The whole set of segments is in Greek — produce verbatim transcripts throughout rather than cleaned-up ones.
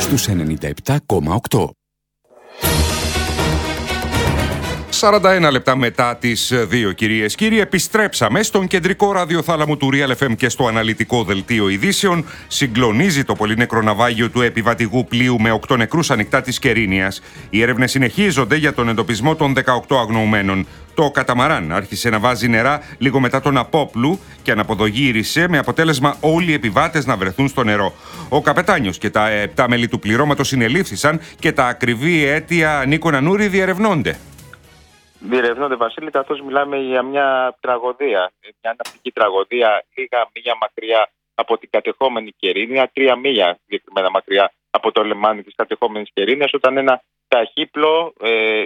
στους ενενήντα επτά κόμμα οκτώ. σαράντα ένα λεπτά μετά τις δύο, κυρίες και κύριοι, επιστρέψαμε στον κεντρικό ραδιοθάλαμο του Real εφ εμ και στο αναλυτικό δελτίο ειδήσεων. Συγκλονίζει το πολύνεκρο ναυάγιο του επιβατηγού πλοίου με οκτώ νεκρούς ανοιχτά της Κερίνιας. Οι έρευνες συνεχίζονται για τον εντοπισμό των δεκαοκτώ αγνοουμένων. Το καταμαράν άρχισε να βάζει νερά λίγο μετά τον Απόπλου και αναποδογύρισε, με αποτέλεσμα όλοι οι επιβάτες να βρεθούν στο νερό. Ο καπετάνιος και τα επτά μέλη του πληρώματος συνελήφθησαν και τα ακριβή αίτια, Νίκο Νανούρη, διερευνώνται. Διερευνώνται, Βασίλη, καθώς μιλάμε για μια τραγωδία. Μια ναυτική τραγωδία, λίγα μίλια μακριά από την κατεχόμενη Κερίνια, τρία μίλια συγκεκριμένα μακριά από το λιμάνι της κατεχόμενης Κερίνιας, όταν ένα ταχύπλο ε,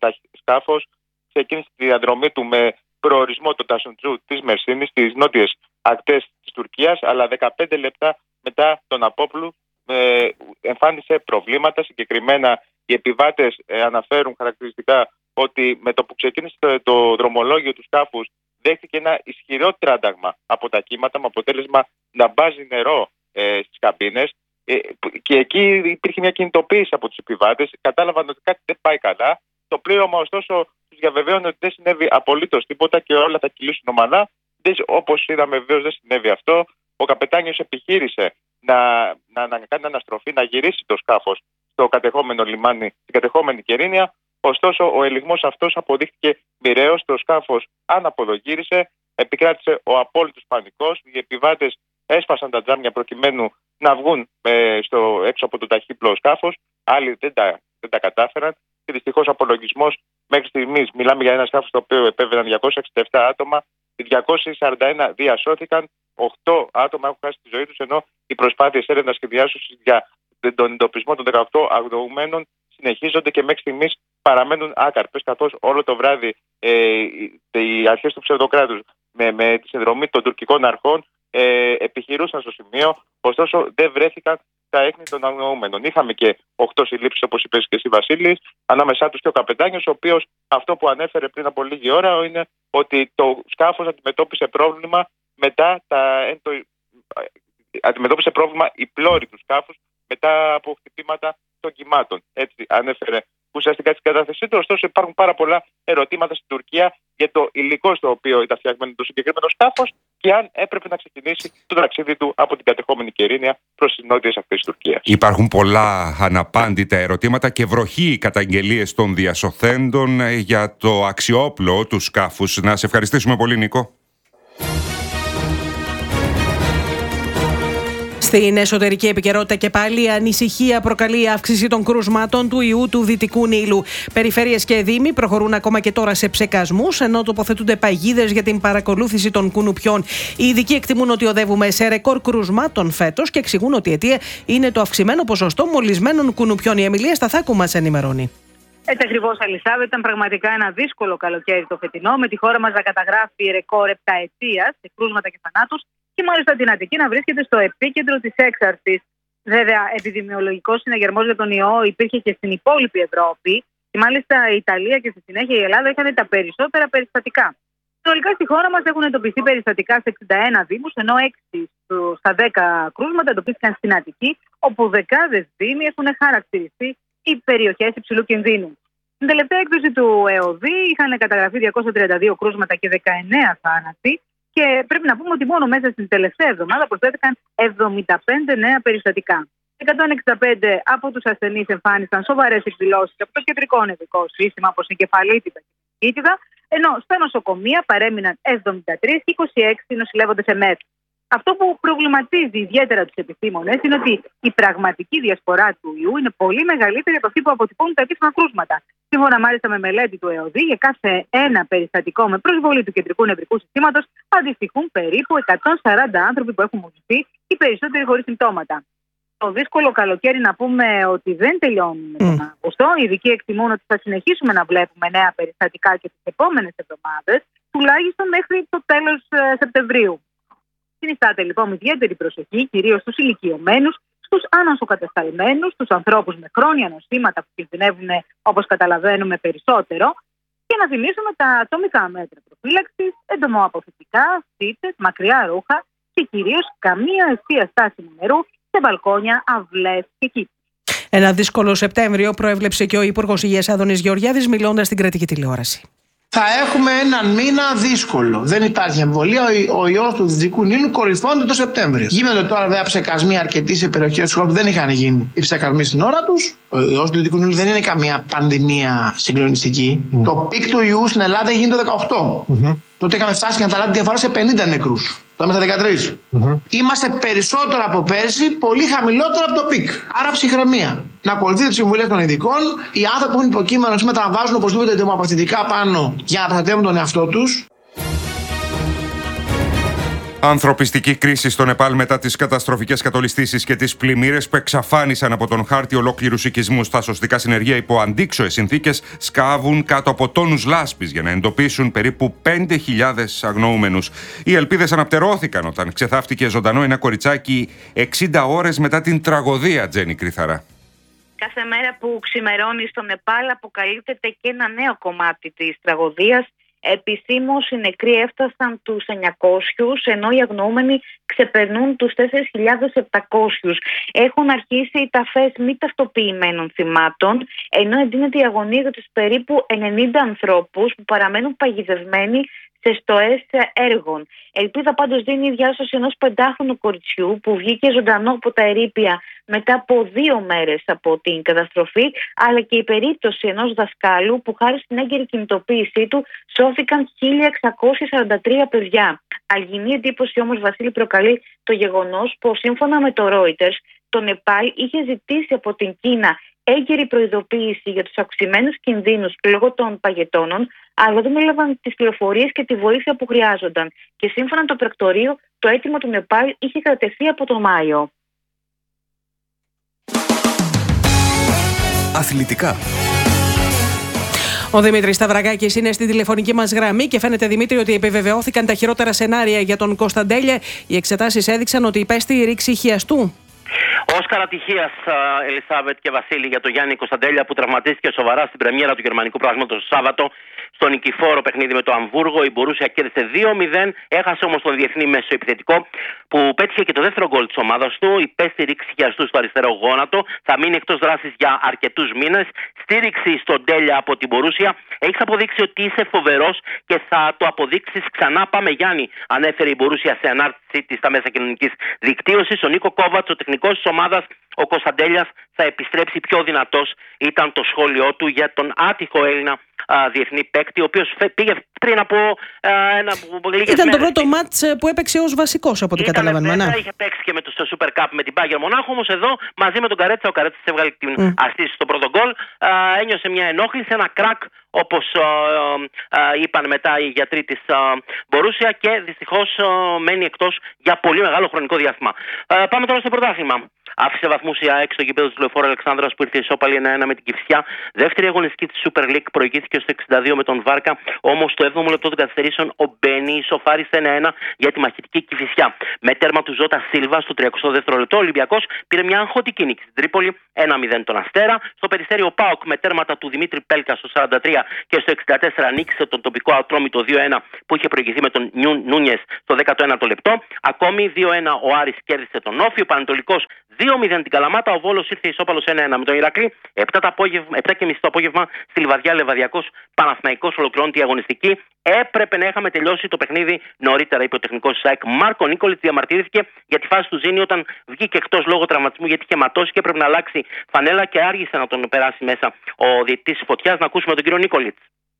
σκάφος ξεκίνησε τη διαδρομή του με προορισμό το Τασουντζού της Μερσίνης, στις νότιες ακτές της Τουρκίας, αλλά δεκαπέντε λεπτά μετά τον Απόπλου ε, εμφάνισε προβλήματα. Συγκεκριμένα, οι επιβάτες ε, αναφέρουν χαρακτηριστικά ότι με το που ξεκίνησε το, το δρομολόγιο του σκάφους δέχτηκε ένα ισχυρό τράνταγμα από τα κύματα, με αποτέλεσμα να μπάζει νερό ε, στις καμπίνες, ε, και εκεί υπήρχε μια κινητοποίηση από τους επιβάτες. Κατάλαβαν ότι κάτι δεν πάει καλά. Το πλήρωμα, ωστόσο, τους διαβεβαίωνε ότι δεν συνέβη απολύτως τίποτα και όλα θα κυλήσουν ομαλά. Όπως είδαμε, βεβαίως δεν συνέβη αυτό. Ο καπετάνιος επιχείρησε να, να, να κάνει αναστροφή, να γυρίσει το σκάφος στο κατεχόμενο λιμάνι, στην κατεχόμενη Κερίνια. Ωστόσο, ο ελιγμός αυτός αποδείχθηκε μοιραίος. Το σκάφος αναποδογύρισε, επικράτησε ο απόλυτος πανικός. Οι επιβάτες έσπασαν τα τζάμια προκειμένου να βγουν ε, στο, έξω από το ταχύπλο σκάφος. Άλλοι δεν τα, δεν τα κατάφεραν. Και δυστυχώς, απολογισμός μέχρι στιγμής, μιλάμε για ένα σκάφος το οποίο επέβαιναν διακόσια εξήντα επτά άτομα. Οι διακόσια σαράντα ένα διασώθηκαν. οκτώ άτομα έχουν χάσει τη ζωή τους, ενώ οι προσπάθειες έρευνας και διάσωσης για τον εντοπισμό των δεκαοκτώ αγνοουμένων συνεχίζονται και μέχρι στιγμής παραμένουν άκαρπες, καθώς όλο το βράδυ ε, οι αρχές του ψευδοκράτους με, με τη συνδρομή των τουρκικών αρχών ε, επιχειρούσαν στο σημείο, ωστόσο δεν βρέθηκαν τα έχνη των αγνοούμενων. Είχαμε και οκτώ συλλήψεις, όπως είπες και εσύ, Βασίλη, ανάμεσά τους και ο καπετάνιος, ο οποίος αυτό που ανέφερε πριν από λίγη ώρα είναι ότι το σκάφος αντιμετώπισε πρόβλημα μετά τα. Το, αντιμετώπισε πρόβλημα η πλώρη του σκάφους μετά από χτυπήματα των κυμάτων. Έτσι ανέφερε ουσιαστικά την κατάθεσή του. Ωστόσο, υπάρχουν πάρα πολλά ερωτήματα στην Τουρκία για το υλικό στο οποίο ήταν φτιαγμένο το συγκεκριμένο σκάφος και αν έπρεπε να ξεκινήσει το ταξίδι του από την κατεχόμενη Κερίνια προς τις νότιες ακτές της Τουρκίας. Υπάρχουν πολλά αναπάντητα ερωτήματα και βροχή καταγγελίες των διασωθέντων για το αξιόπλο του σκάφους. Να σε ευχαριστήσουμε πολύ, Νίκο. Στην εσωτερική επικαιρότητα και πάλι η ανησυχία προκαλεί η αύξηση των κρούσματων του ιού του Δυτικού Νείλου. Περιφέρειες και δήμοι προχωρούν ακόμα και τώρα σε ψεκασμούς, ενώ τοποθετούνται παγίδες για την παρακολούθηση των κουνουπιών. Οι ειδικοί εκτιμούν ότι οδεύουμε σε ρεκόρ κρούσματων φέτος και εξηγούν ότι η αιτία είναι το αυξημένο ποσοστό μολυσμένων κουνουπιών. Η Εμιλία Σταθάκου μας ενημερώνει. Έτσι ακριβώς, Αλισάβετ, ήταν πραγματικά ένα δύσκολο καλοκαίρι το φετινό, με τη χώρα μας να καταγράφει ρεκόρ επταετίας σε κρούσματα και θανάτους και μάλιστα την Αττική να βρίσκεται στο επίκεντρο της έξαρσης. Βέβαια, επιδημιολογικός συναγερμός για τον ιό υπήρχε και στην υπόλοιπη Ευρώπη και μάλιστα η Ιταλία και στη συνέχεια η Ελλάδα είχαν τα περισσότερα περιστατικά. Συνολικά στη χώρα μας έχουν εντοπιστεί περιστατικά σε εξήντα ένα δήμους, ενώ έξι στα δέκα κρούσματα εντοπίστηκαν στην Αττική, όπου δεκάδες δήμοι έχουν χαρακτηριστεί οι περιοχές υψηλού κινδύνου. Στην τελευταία έκδοση του ΕΟΔΗ είχαν καταγραφεί διακόσια τριάντα δύο κρούσματα και δεκαεννέα θάνατοι, και πρέπει να πούμε ότι μόνο μέσα στην τελευταία εβδομάδα προσθέθηκαν εβδομήντα πέντε νέα περιστατικά. εκατόν εξήντα πέντε από τους ασθενείς εμφάνισαν σοβαρές εκδηλώσεις από το κεντρικό νευρικό σύστημα, όπως η κεφαλίτιδα και η κίτιδα, ενώ στα νοσοκομεία παρέμειναν εβδομήντα τρεις και είκοσι έξι νοσηλεύονται σε ΜΕΘ. Αυτό που προβληματίζει ιδιαίτερα τους επιστήμονες είναι ότι η πραγματική διασπορά του ιού είναι πολύ μεγαλύτερη από αυτή που αποτυπώνουν τα επίσημα κρούσματα. Σύμφωνα μάλιστα με μελέτη του ΕΟΔΗ, για κάθε ένα περιστατικό με προσβολή του κεντρικού νευρικού συστήματος αντιστοιχούν περίπου εκατόν σαράντα άνθρωποι που έχουν μολυνθεί, οι περισσότεροι χωρίς συμπτώματα. Το δύσκολο καλοκαίρι, να πούμε ότι δεν τελειώνει με τον Αύγουστο. Οι ειδικοί εκτιμούν ότι θα συνεχίσουμε να βλέπουμε νέα περιστατικά και τις επόμενες εβδομάδες, τουλάχιστον μέχρι το τέλος Σεπτεμβρίου. Συνιστάται λοιπόν με ιδιαίτερη προσοχή κυρίως στους ηλικιωμένους, στους ανασοκατεσταλμένους, στους ανθρώπους με χρόνια νοσήματα που κινδυνεύουν, όπως καταλαβαίνουμε, περισσότερο, και να θυμίσουμε τα ατομικά μέτρα προφύλαξης, εντομοαποφυτικά, φύτες, μακριά ρούχα και κυρίως καμία ευθεία στάσιμου νερού σε μπαλκόνια, αυλές και κήπους. Ένα δύσκολο Σεπτέμβριο προέβλεψε και ο Υπουργός Υγείας Άδωνης Γεωργιάδης, μιλώντας στην κρατική τηλεόραση. Θα έχουμε έναν μήνα δύσκολο. Δεν υπάρχει εμβολία. Ο, ο ιός του Δυτικού Νείλου κορυφώνεται το Σεπτέμβριο. Γίνονται τώρα βέβαια ψεκασμοί αρκετοί σε περιοχές του χώρου που δεν είχαν γίνει οι ψεκασμοί στην ώρα τους. Ο ιός του Δυτικού Νείλου δεν είναι καμία πανδημία συγκλονιστική. Mm. Το πικ του ιού στην Ελλάδα έγινε το δεκαοκτώ. Mm-hmm. Τότε είχαμε φτάσει για να τα διαφορά σε πενήντα νεκρούς. Τώρα στα δεκατρείς. Mm-hmm. Είμαστε περισσότερο από πέρσι, πολύ χαμηλότερο από το πικ. Άρα ψυχραιμία. Να ακολουθείτε τις συμβουλές των ειδικών. Οι άνθρωποι που είναι υποκείμενο σήμερα βάζουν οπωσδήποτε δεμοπαθητικά πάνω για να προστατεύουν τον εαυτό τους. Ανθρωπιστική κρίση στο Νεπάλ μετά τις καταστροφικές κατολιστήσεις και τις πλημμύρες που εξαφάνισαν από τον χάρτη ολόκληρους οικισμούς. Τα σωστικά συνεργεία υπό αντίξωες συνθήκες σκάβουν κάτω από τόνους λάσπης για να εντοπίσουν περίπου πέντε χιλιάδες αγνοούμενους. Οι ελπίδες αναπτερώθηκαν όταν ξεθάφτηκε ζωντανό ένα κοριτσάκι εξήντα ώρες μετά την τραγωδία, Τζένι Κρυθαρά. Κάθε μέρα που ξημερώνει στο Νεπάλ αποκαλύπτεται και ένα νέο κομμάτι της τραγωδίας. Επισήμως οι νεκροί έφτασαν τους εννιακόσιους, ενώ οι αγνοούμενοι ξεπερνούν τους τέσσερις χιλιάδες επτακόσιους. Έχουν αρχίσει οι ταφές μη ταυτοποιημένων θυμάτων, ενώ εντείνεται η αγωνία για τους περίπου ενενήντα ανθρώπους που παραμένουν παγιδευμένοι σε στοές έργων. Ελπίδα πάντως δίνει η διάσωση ενός πεντάχρονου κοριτσιού που βγήκε ζωντανό από τα ερείπια μετά από δύο μέρες από την καταστροφή, αλλά και η περίπτωση ενός δασκάλου που χάρη στην έγκαιρη κινητοποίησή του σώθηκαν χίλια εξακόσια σαράντα τρία παιδιά. Αλγινή εντύπωση όμως, Βασίλη, προκαλεί το γεγονός πως σύμφωνα με το Reuters, το Νεπάλ είχε ζητήσει από την Κίνα έγκαιρη προειδοποίηση για τους αυξημένους κινδύνους λόγω των παγετώνων, αλλά δεν έλαβαν τις πληροφορίες και τη βοήθεια που χρειάζονταν. Και σύμφωνα με το πρακτορείο, το αίτημα του Νεπάλ είχε κρατεθεί από τον Μάιο. Αθλητικά. Ο Δημήτρης Σταυρακάκης είναι στη τηλεφωνική μας γραμμή και φαίνεται, Δημήτρη, ότι επιβεβαιώθηκαν τα χειρότερα σενάρια για τον Κωνσταντέλια. Οι εξετάσεις έδειξαν ότι υπέστη ρήξη χιαστού. Όσκαρ ατυχίας, Ελισάβετ και Βασίλη, για τον Γιάννη Κωνσταντέλια, που τραυματίστηκε σοβαρά στην πρεμιέρα του γερμανικού πρωταθλήματος το Σάββατο στο νικηφόρο παιχνίδι με το Αμβούργο. Η Μπορούσια κέρδισε δύο μηδέν, έχασε όμως τον διεθνή μεσοεπιθετικό που πέτυχε και το δεύτερο γκολ της ομάδας του. Υπέστη ρήξη χιαστού στο αριστερό γόνατο, θα μείνει εκτός δράσης για αρκετούς μήνες. Στήριξη στον Τέλια από την Μπορούσια. Έχεις αποδείξει ότι είσαι φοβερός και θα το αποδείξεις ξανά. Πάμε, Γιάννη, ανέφερε η Μπορούσια σε ανάρτησή της στα μέσα κοινωνικής δικτύωσης. Ο Νίκο Κόβατς, ο τεχνικός της ομάδας, ο Κωνσταντέλιας θα επιστρέψει πιο δυνατός, ήταν το σχόλιο του για τον άτυχο Έλληνα α, διεθνή παίκτη, ο οποίος πήγε πριν από α, ένα, λίγες Ήταν μέρες. το πρώτο μάτς που έπαιξε ως βασικός, από ό,τι καταλαβαίνουμε. Ναι. Είχε παίξει και με το Super Cup με την Bayern Μονάχο, όμως εδώ μαζί με τον Καρέτσα, ο Καρέτσας έβγαλε την mm. αστήση στο πρώτο γκολ. Ένιωσε μια ενόχληση, ένα κρακ, όπως α, α, είπαν μετά οι γιατροί της Μπορούσια, και δυστυχώς α, μένει εκτός για πολύ μεγάλο χρονικό διάστημα. Α, πάμε τώρα στο πρωτάθλημα. Άφησε βαθμούς η ΑΕΚ στο γήπεδο του Λεωφόρου Αλεξάνδρας που ήρθε ισόπαλη ένα ένα με την Κηφισιά. Δεύτερη αγωνιστική της Super League, προηγήθηκε στο εξήντα δύο με τον Βάρκα. Όμως στο έβδομο λεπτό των καθυστερήσεων ο Μπένι ισοφάρισε ένα ένα για τη μαχητική Κηφισιά. Με τέρμα του Ζώτα Σίλβα στο τριακοστό δεύτερο λεπτό, ο Ολυμπιακός πήρε μια αγχωτική νίκη στην Τρίπολη ένα μηδέν τον Αστέρα. Στο Περιστέρι ο ΠΑΟΚ με τέρματα του Δημήτρη Πέλκα στο σαράντα τρία και στο εξήντα τέσσερα νίκησε τον τοπικό Ατρόμητο δύο ένα που είχε προηγηθεί με τον Νούνιες στο δέκατο ένατο λεπτό. Ακόμη δύο ένα ο Άρης κέρδισε τον Όφη. Ο Πανετολικός δύο μηδέν την Καλαμάτα. Ο Βόλος ήρθε ισόπαλος ένα ένα με τον Ηρακλή. επτά και μισή το απόγευμα στη Λιβαδιά, Λεβαδιακός Παναθηναϊκός ολοκληρώνει η αγωνιστική. Έπρεπε να είχαμε τελειώσει το παιχνίδι νωρίτερα, είπε ο τεχνικός της ΑΕΚ. Μάρκο Νίκολιτς διαμαρτυρήθηκε για τη φάση του Ζήνη όταν βγήκε εκτός λόγω τραυματισμού, γιατί είχε ματώσει και έπρεπε να αλλάξει φανέλα και άργησε να τον περάσει μέσα ο διαιτητής Φωτιάς. Να ακούσουμε τον κύριο Νίκολιτς.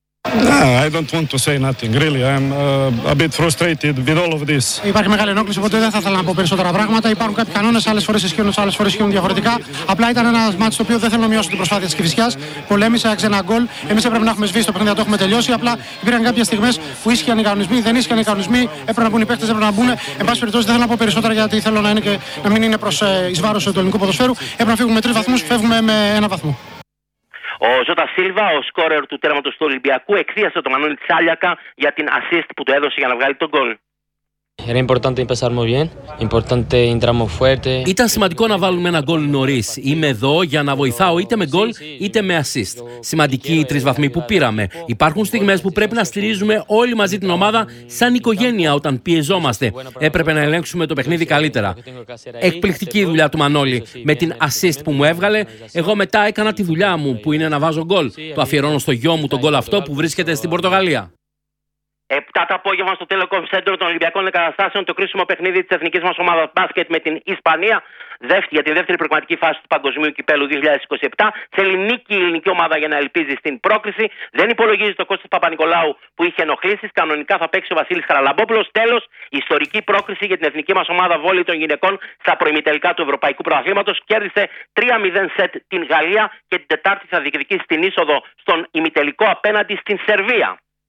I don't want to say nothing, really. I'm uh, a bit frustrated with all of this. Υπάρχει μεγάλη ενόχληση, οπότε δεν θα ήθελα να πω περισσότερα πράγματα. Υπάρχουν κάποιοι κανόνες, άλλες φορές ισχύουν, άλλες φορές ισχύουν διαφορετικά. Απλά ήταν ένα μάτι το οποίο δεν θέλω να μειώσω την προσπάθεια της Κηφισιάς. Πολέμησε, έξε ένα γκολ. Εμείς έπρεπε να έχουμε σβήσει το παιχνίδι, να το έχουμε τελειώσει. Απλά υπήρχαν κάποιες στιγμές που ίσχυαν οι κανονισμοί, δεν ίσχυαν οι κανονισμοί. Έπρεπε να μπουν οι παίκτες, έπρεπε να μπουν. Εν πάση περιπτώσει, δεν θέλω να πω περισσότερα γιατί θέλω να, είναι και, να μην είναι προς εις βάρος του ελληνικού ποδοσφαίρου. Έπρεπε να φύγουμε με τρεις βαθμούς, φεύγουμε με ένα βαθμό. Ο Ζώτα Σίλβα, ο σκόρερ του τέρματος του Ολυμπιακού, εκθίασε τον Μανώλη Τσάλιακα για την assist που του έδωσε για να βγάλει τον γκολ. Ήταν σημαντικό να βάλουμε ένα γκολ νωρίς. Είμαι εδώ για να βοηθάω είτε με γκολ είτε με assist. Σημαντικοί οι τρεις βαθμοί που πήραμε. Υπάρχουν στιγμές που πρέπει να στηρίζουμε όλοι μαζί την ομάδα σαν οικογένεια όταν πιεζόμαστε. Έπρεπε να ελέγξουμε το παιχνίδι καλύτερα. Εκπληκτική η δουλειά του Μανώλη με την assist που μου έβγαλε. Εγώ μετά έκανα τη δουλειά μου που είναι να βάζω γκολ. Το αφιερώνω στο γιο μου τον γκολ αυτό που βρίσκεται στην Πορτογαλία. Επτά το απόγευμα στο Telecom Center των Ολυμπιακών Εγκαταστάσεων το κρίσιμο παιχνίδι της εθνικής μας ομάδας μπάσκετ με την Ισπανία για την δεύτερη προγραμματική φάση του Παγκοσμίου Κυπέλλου δύο χιλιάδες είκοσι επτά. Θέλει νίκη η ελληνική ομάδα για να ελπίζει στην πρόκριση. Δεν υπολογίζει το Κώστας Παπα-Νικολάου που είχε ενοχλήσεις. Κανονικά θα παίξει ο Βασίλης Χαραλαμπόπουλος. Τέλος, ιστορική πρόκριση για την εθνική μας ομάδα βόλεϊ των γυναικών στα προημιτελικά του Ευρωπαϊκού Πρωταθλήματος. Κέρδισε τρία μηδέν σετ την Γαλλία και την Τετάρτη θα διεκδικήσει την είσοδο στον ημιτελικό απέναντι στην Σερβία.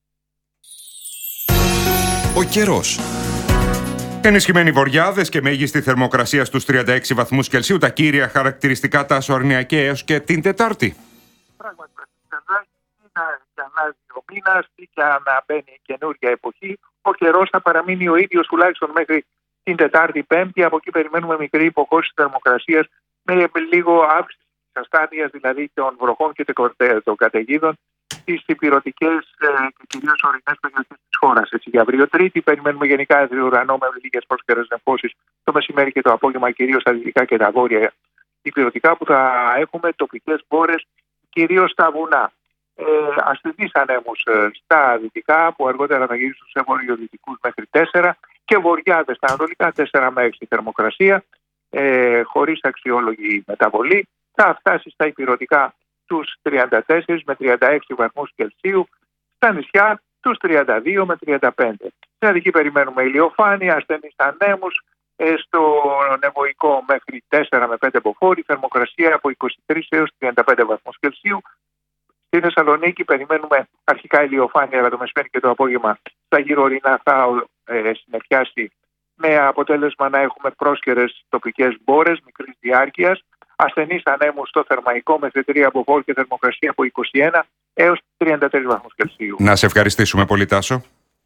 Ο καιρός. Ενισχυμένοι βοριάδες και μέγιστη θερμοκρασία στους τριάντα έξι βαθμούς Κελσίου, τα κύρια χαρακτηριστικά τάσο-αρνία και έως και την Τετάρτη. Πράγματι, να αλλάζει ο μήνας ή και να μπαίνει καινούργια εποχή, ο καιρός θα παραμείνει ο ίδιος τουλάχιστον μέχρι την Τετάρτη Πέμπτη. Από εκεί περιμένουμε μικρή υποχώρηση θερμοκρασίας με λίγο αύξηση της ασθάνειας, δηλαδή των βροχών και των καταιγίδων στις υπηρετικές και κυρίως ορεινές περιοχές της χώρας. Έτσι, για αύριο Τρίτη περιμένουμε γενικά άδειο ουρανό με λίγες πρόσκαιρες νεφώσεις το μεσημέρι και το απόγευμα, κυρίως στα δυτικά και τα βόρεια υπηρετικά, που θα έχουμε τοπικές μπόρες κυρίως στα βουνά. Ε, ασθενείς ανέμους στα δυτικά που αργότερα θα γυρίσουν σε βορειοδυτικούς μέχρι τέσσερα και βοριάδες στα ανατολικά τέσσερα με έξι θερμοκρασία ε, χωρίς αξιόλογη μεταβολή. Θα φτάσει στα υπηρετικά τους τριάντα τέσσερα με τριάντα έξι βαθμούς Κελσίου, στα νησιά τους τριάντα δύο με τριάντα πέντε. Στην Αττική περιμένουμε ηλιοφάνεια, ασθενείς ανέμους, ε, στο νεβοϊκό μέχρι τέσσερα με πέντε μποφόρ, θερμοκρασία από είκοσι τρεις έως τριάντα πέντε βαθμούς Κελσίου. Στη Θεσσαλονίκη περιμένουμε αρχικά ηλιοφάνεια, αλλά το μεσημέρι και το απόγευμα στα γύρω-ορεινά θα ε, συνεχιάσει με αποτέλεσμα να έχουμε πρόσκαιρες τοπικές μπόρες μικρής διάρκειας. Ασθενείς ανέμους στο θερμαϊκό μέχρι τρία μποφόρ και θερμοκρασία από είκοσι ένα έως τριάντα τρεις βαθμούς Κελσίου. Να σε ευχαριστήσουμε πολύ, Τάσο.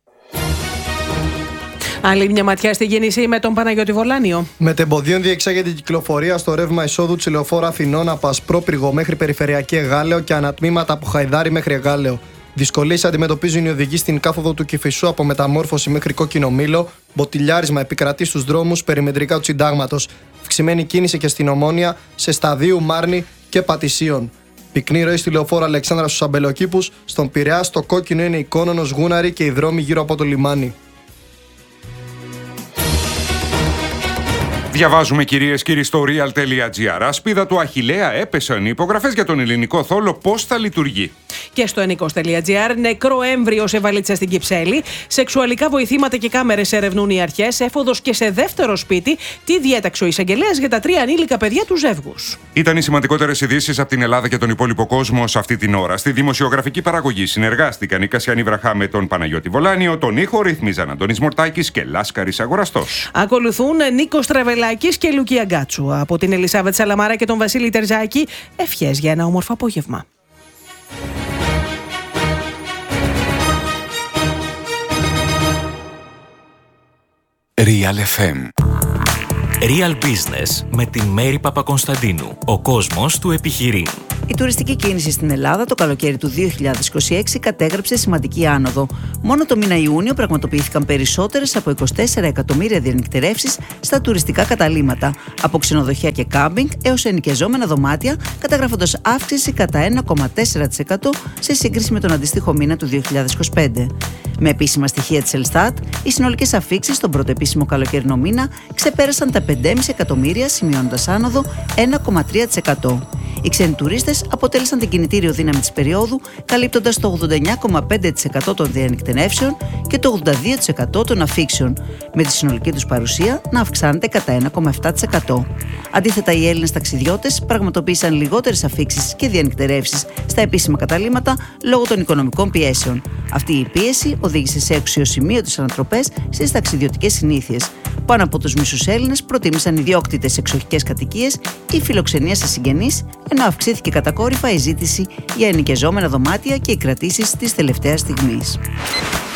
Άλλη μια ματιά στη κίνηση με τον Παναγιώτη Βολάνιο. Μετεμποδίων διεξάγεται η κυκλοφορία στο ρεύμα εισόδου της λεωφόρου Αθηνών από Ασπρόπυργο μέχρι Περιφερειακή Εγάλεο και ανατμήματα από Χαϊδάρι μέχρι Εγάλεο. Δυσκολίες αντιμετωπίζουν οι οδηγοί στην κάθοδο του Κηφισού από Μεταμόρφωση μέχρι Κόκκινο Μήλο. Μποτιλιάρισμα επικρατεί στους δρόμους περιμετρικά του Συντάγματος. Αυξημένη κίνηση και στην Ομόνια, σε Σταδίου, Μάρνη και Πατησίων. Πυκνή ροή στη λεωφόρο Αλεξάνδρα στους Αμπελοκήπους. Στον Πειραιά, στο κόκκινο είναι η Κόνονος, Γούναρη και οι δρόμοι γύρω από το λιμάνι. Διαβάζουμε, κυρίες και κύριοι, στο real.gr. Ασπίδα του Αχιλλέα έπεσαν οι υπογραφές για τον ελληνικό θόλο. Πώς θα λειτουργεί? Και στο ενικός.gr, νεκρό έμβριο σε βαλίτσα στην Κυψέλη. Σεξουαλικά βοηθήματα και κάμερες ερευνούν οι αρχές. Έφοδος και σε δεύτερο σπίτι. Τι διέταξε ο εισαγγελέας για τα τρία ανήλικα παιδιά του ζεύγους. Ήταν οι σημαντικότερες ειδήσεις από την Ελλάδα και τον υπόλοιπο κόσμο σε αυτή την ώρα. Στη δημοσιογραφική παραγωγή συνεργάστηκαν η Κασιανή Βραχά με τον Παναγιώτη Βολάνιο. Τον ήχο ρυθμίζαν Αντώνης Μορτάκης και Λάσκαρης Αγοραστός. Ακολουθούν Νίκος Τραβελάκης και Λουκία Γκάτσου. Από την Ελισάβετ Σαλαμάρα και τον Βασίλη Τερζάκη, ευχές για ένα όμορφο απόγευμα. Real εφ εμ. Real Business με την Μέρη Παπακονσταντίνου. Ο κόσμος του επιχειρεί. Η τουριστική κίνηση στην Ελλάδα το καλοκαίρι του δύο χιλιάδες είκοσι έξι κατέγραψε σημαντική άνοδο. Μόνο το μήνα Ιούνιο πραγματοποιήθηκαν περισσότερες από είκοσι τέσσερα εκατομμύρια διανυκτερεύσεις στα τουριστικά καταλύματα, από ξενοδοχεία και κάμπινγκ έως ενοικιαζόμενα δωμάτια, καταγράφοντας αύξηση κατά ένα κόμμα τέσσερα τοις εκατό σε σύγκριση με τον αντίστοιχο μήνα του δύο χιλιάδες είκοσι πέντε. Με επίσημα στοιχεία της Ελστάτ, οι συνολικές αφίξεις στον πρώτο επίσημο καλοκαιρινό μήνα ξεπέρασαν τα πέντε κόμμα πέντε εκατομμύρια, σημειώνοντας άνοδο ένα κόμμα τρία τοις εκατό. Οι ξένοι τουρίστες αποτέλεσαν την κινητήριο δύναμη της περίοδου, καλύπτοντας το ογδόντα εννέα κόμμα πέντε τοις εκατό των διανυκτενεύσεων και το ογδόντα δύο τοις εκατό των αφίξεων, με τη συνολική τους παρουσία να αυξάνεται κατά ένα κόμμα επτά τοις εκατό. Αντίθετα, οι Έλληνες ταξιδιώτες πραγματοποίησαν λιγότερες αφίξεις και διανυκτερεύσεις στα επίσημα καταλύματα λόγω των οικονομικών πιέσεων. Αυτή η πίεση οδήγησε σε αξιοσημείωτες ανατροπές στις ταξιδιωτικές συνήθειες. Πάνω από τους μισούς Έλληνες προτίμησαν ιδιόκτητες εξοχικές κατοικίες ή φιλοξενία σε συγγενείς, ενώ αυξήθηκε κατακόρυφα η ζήτηση για ενοικιαζόμενα δωμάτια και οι κρατήσεις της τελευταίας στιγμής.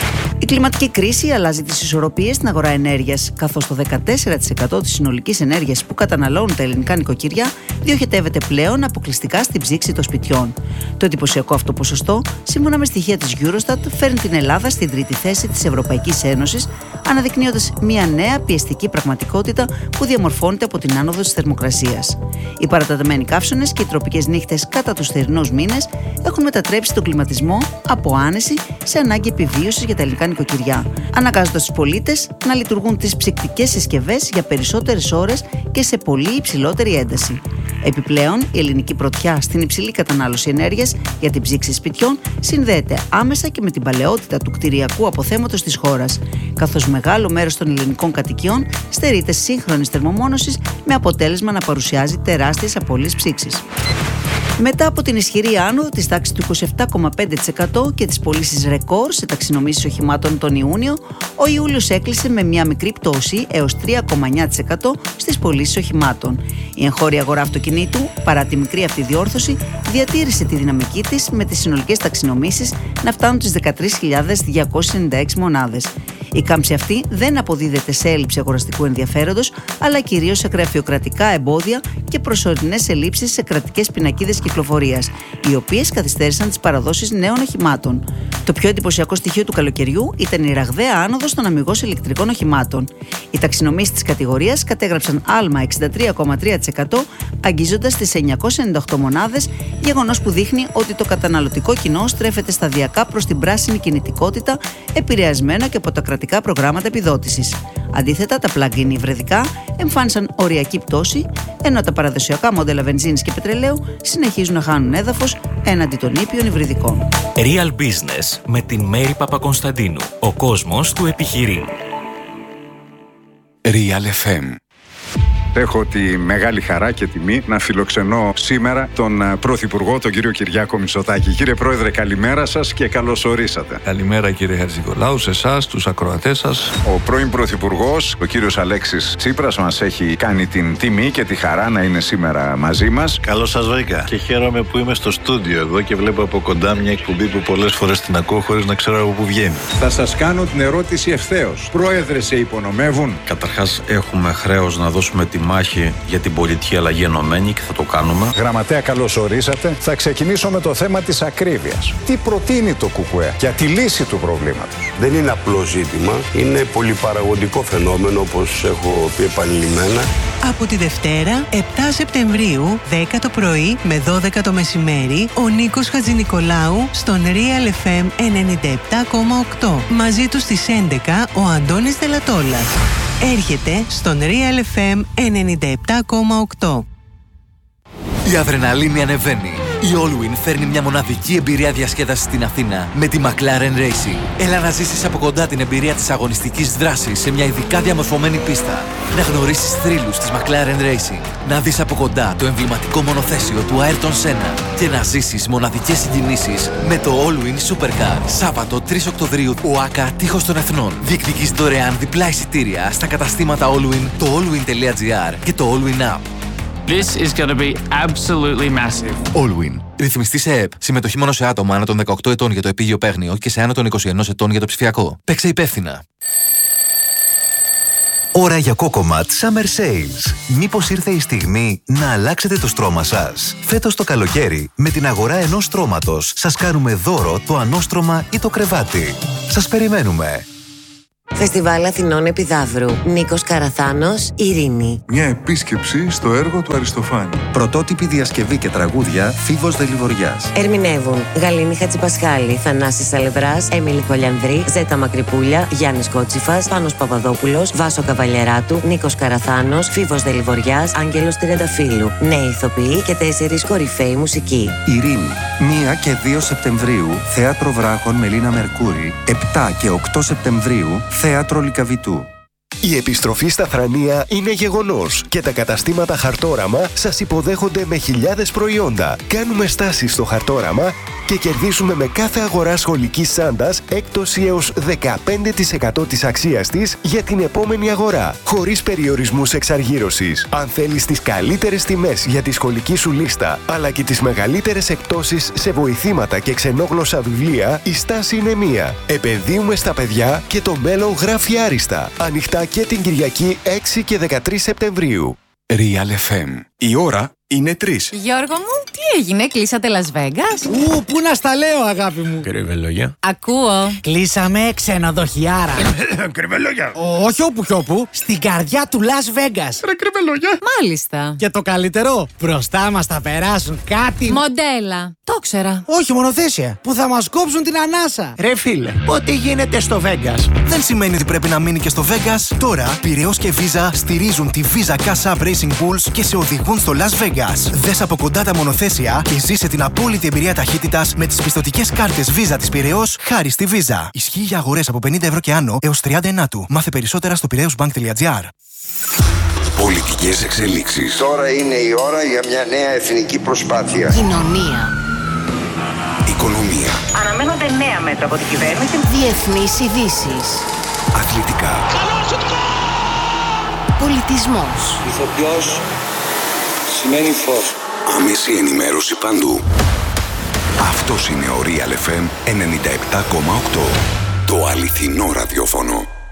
Η κλιματική κρίση αλλάζει τις ισορροπίες στην αγορά ενέργειας, καθώς το δεκατέσσερα τοις εκατό της συνολικής ενέργειας που καταναλώνουν τα ελληνικά νοικοκυριά διοχετεύεται πλέον αποκλειστικά στην ψήξη των σπιτιών. Το εντυπωσιακό αυτό ποσοστό, σύμφωνα με στοιχεία της Eurostat, φέρνει την Ελλάδα στην τρίτη θέση της Ευρωπαϊκής Ένωσης, αναδεικνύοντας μια νέα πιεστική πραγματικότητα που διαμορφώνεται από την άνοδο της θερμοκρασίας. Οι παρατεταμένοι καύσωνες και οι τροπικές νύχτες κατά τους θερινούς μήνες έχουν μετατρέψει τον κλιματισμό από άνεση σε ανάγκη επιβίωσης για τα ελληνικά νοικοκυριά, αναγκάζοντας τους πολίτες να λειτουργούν τις ψυκτικές συσκευές για περισσότερες ώρες και σε πολύ υψηλότερη ένταση. Επιπλέον, η ελληνική πρωτιά στην υψηλή κατανάλωση ενέργειας για την ψήξη σπιτιών συνδέεται άμεσα και με την παλαιότητα του κτηριακού αποθέματος της χώρας, καθώς μεγάλο μέρος των ελληνικών κατοικιών στερείται σύγχρονης θερμομόνωσης με αποτέλεσμα να παρουσιάζει τεράστιες απώλειες ψήξης. Μετά από την ισχυρή άνοδο της τάξης του είκοσι επτά κόμμα πέντε τοις εκατό και τις πωλήσεις ρεκόρ σε ταξινομήσεις οχημάτων τον Ιούνιο, ο Ιούλιος έκλεισε με μια μικρή πτώση έως τρία κόμμα εννιά τοις εκατό στις πωλήσεις οχημάτων. Η εγχώρια αγορά αυτοκινήτου, παρά τη μικρή αυτή διόρθωση, διατήρησε τη δυναμική της με τις συνολικές ταξινομήσεις να φτάνουν τις δεκατρείς χιλιάδες διακόσιες ενενήντα έξι μονάδες. Η κάμψη αυτή δεν αποδίδεται σε έλλειψη αγοραστικού ενδιαφέροντος, αλλά κυρίως σε γραφειοκρατικά εμπόδια και προσωρινές ελλείψεις σε κρατικές πινακίδες κυκλοφορίας, οι οποίες καθυστέρησαν τις παραδόσεις νέων οχημάτων. Το πιο εντυπωσιακό στοιχείο του καλοκαιριού ήταν η ραγδαία άνοδος των αμιγώς ηλεκτρικών οχημάτων. Οι ταξινομήσεις της κατηγορίας κατέγραψαν άλμα εξήντα τρία κόμμα τρία τοις εκατό, αγγίζοντας τις εννιακόσιες ενενήντα οκτώ μονάδες, γεγονός που δείχνει ότι το καταναλωτικό κοινό στρέφεται σταδιακά προς την πράσινη κινητικότητα, επηρεασμένο και από τα κρατικά προγράμματα επιδότησης. Αντίθετα, τα plug-in υβριδικά εμφάνισαν οριακή πτώση, ενώ τα παραδοσιακά μοντέλα βενζίνης και πετρελαίου συνεχίζουν να χάνουν έδαφος έναντι των ήπιων υβριδικών. Real Business με την Μέρη Παπακονσταντίνου. Ο κόσμος του επιχειρεί. Real εφ εμ. Έχω τη μεγάλη χαρά και τιμή να φιλοξενώ σήμερα τον Πρωθυπουργό, τον κύριο Κυριάκο Μητσοτάκη. Κύριε Πρόεδρε, καλημέρα σας και καλώς ορίσατε. Καλημέρα κύριε Χατζηνικολάου, σε εσάς, τους ακροατές σας. Ο πρώην Πρωθυπουργός, ο κύριος Αλέξης Τσίπρας, μας έχει κάνει την τιμή και τη χαρά να είναι σήμερα μαζί μας. Καλώς σας βρήκα και χαίρομαι που είμαι στο στούντιο εδώ και βλέπω από κοντά μια εκπομπή που πολλές φορές την ακούω χωρίς να ξέρω από πού βγαίνει. Θα σας κάνω την ερώτηση ευθέως. Πρόεδρε, σε υπονομεύουν? Καταρχάς, έχουμε χρέος να δώσουμε τη μάχη για την πολιτική αλλαγή ενωμένη και θα το κάνουμε. Γραμματέα, καλώς ορίσατε. Θα ξεκινήσω με το θέμα της ακρίβειας. Τι προτείνει το ΚΚΕ για τη λύση του προβλήματος? Δεν είναι απλό ζήτημα. Είναι πολυπαραγωγικό φαινόμενο, όπως έχω πει επανειλημμένα. Από τη Δευτέρα, επτά Σεπτεμβρίου, δέκα το πρωί με δώδεκα το μεσημέρι, ο Νίκος Χατζηνικολάου στον Real εφ εμ ενενήντα επτά κόμμα οκτώ. Μαζί του στις έντεκα ο Αντώνης Δελατόλας. Έρχεται στον Real εφ εμ ενενήντα επτά κόμμα οκτώ. Η αδρεναλίνη ανεβαίνει. Η Allwyn φέρνει μια μοναδική εμπειρία διασκέδασης στην Αθήνα με τη McLaren Racing. Έλα να ζήσεις από κοντά την εμπειρία της αγωνιστικής δράσης σε μια ειδικά διαμορφωμένη πίστα. Να γνωρίσεις θρύλους της McLaren Racing. Να δεις από κοντά το εμβληματικό μονοθέσιο του Ayrton Senna. Και να ζήσεις μοναδικές συγκινήσεις με το Allwyn Supercar. Σάββατο τρεις Οκτωβρίου, ο ΆΚΑ Τείχος των Εθνών. Διεκδικείς δωρεάν διπλά εισιτήρια στα καταστήματα Allwyn, το allwyn.gr και το Allwyn App. This is going to be absolutely massive. Allwyn. Ρυθμιστή σε ΕΕΠ. Συμμετοχή μόνο σε άτομα άνω των δεκαοκτώ ετών για το επίγειο παίγνιο και σε άνω των είκοσι ένα ετών για το ψηφιακό. Παίξε υπεύθυνα. Ώρα για Cocomat Summer Sales. Μήπως ήρθε η στιγμή να αλλάξετε το στρώμα σας? Φέτος το καλοκαίρι, με την αγορά ενός στρώματος, σας κάνουμε δώρο το ανώστρωμα ή το κρεβάτι. Σας περιμένουμε. Φεστιβάλ Αθηνών Επιδαύρου. Νίκος Καραθάνος, Ειρήνη. Μια επίσκεψη στο έργο του Αριστοφάνη. Πρωτότυπη διασκευή και τραγούδια Φίβος Δελιβοριάς. Ερμηνεύουν Γαλήνη Χατζηπασχάλη, Θανάσης Σαλευράς, Έμιλη Χολιανδρή, Ζέτα Μακρυπούλια, Γιάννης Κότσιφας, Πάνος Παπαδόπουλος, Βάσο Καβαλιεράτου, Νίκος Καραθάνος, Φίβος Δελιβοριάς, Άγγελος Τριανταφύλου. Νέοι ηθοποιοί και τέσσερις κορυφαίοι μουσικοί. Ειρήνη. πρώτη και δύο Σεπτεμβρίου, Θέατρο Βράχων Μελίνα Μερκούρη. επτά και οκτώ Σεπτεμβρίου, Θέατρο Λυκαβητού. Η επιστροφή στα Θρανία είναι γεγονός και τα καταστήματα Χαρτόραμα σας υποδέχονται με χιλιάδες προϊόντα. Κάνουμε στάσεις στο Χαρτόραμα και κερδίσουμε με κάθε αγορά σχολικής σάντας έκπτωση έως δεκαπέντε τοις εκατό της αξίας της για την επόμενη αγορά, χωρίς περιορισμούς εξαργύρωσης. Αν θέλεις τις καλύτερες τιμές για τη σχολική σου λίστα, αλλά και τις μεγαλύτερες εκπτώσεις σε βοηθήματα και ξενόγλωσσα βιβλία, η στάση είναι μία. Επενδύουμε στα παιδιά και το μέλλον γράφει άριστα. Ανοιχτά και την Κυριακή έξι και δεκατρείς Σεπτεμβρίου. Real εφ εμ. Η ώρα είναι τρεις. Γιώργο μου, τι έγινε, κλείσατε Las Vegas? Ου, πού να στα λέω, αγάπη μου. Κρυβελόγια. Ακούω. Κλείσαμε ξενοδοχιάρα. Κρυβελόγια. Όχι όπου κι όπου, στην καρδιά του Las Vegas. Ρε κρυβελόγια. Μάλιστα. Και το καλύτερο, μπροστά μας θα περάσουν κάτι. Μοντέλα. Το ξέρα. Όχι, μονοθέσια. Που θα μας κόψουν την ανάσα. Ρε φίλε, ό,τι γίνεται στο Vegas δεν σημαίνει ότι πρέπει να μείνει και στο Vegas. Τώρα, Πειραιώς και Visa στηρίζουν τη Visa Cash App Racing Bulls και σε οδηγούν στο Las Vegas. Δες από κοντά τα μονοθέσια και ζήσε την απόλυτη εμπειρία ταχύτητας με τις πιστωτικές κάρτες Visa της Πειραιώς χάρη στη Visa. Ισχύει για αγορές από πενήντα ευρώ και άνω έως τριάντα ενάτου. Μάθε περισσότερα στο πειραιώσμπανκ τελεία τζι άρ. Πολιτικές εξελίξεις. Τώρα είναι η ώρα για μια νέα εθνική προσπάθεια. Κοινωνία. Οικονομία. Αναμένονται νέα μέτρα από την κυβέρνηση. Διεθνείς ειδήσεις. Αθλητικά. Πολιτισμός. Ηθοποιός σημαίνει φως. Άμεση ενημέρωση παντού. Αυτός είναι ο Real εφ εμ ενενήντα επτά κόμμα οκτώ. Το αληθινό ραδιόφωνο.